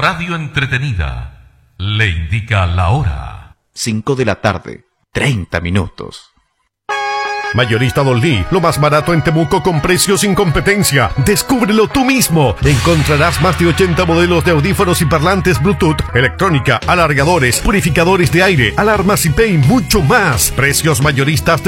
radio entretenida le indica la hora. 5 de la tarde, 30 minutos. Mayorista Dolly, lo más barato en Temuco con precios sin competencia. Descúbrelo tú mismo. Encontrarás más de 80 modelos de audífonos y parlantes Bluetooth, electrónica, alargadores, purificadores de aire, alarmas IP y mucho más. Precios mayoristas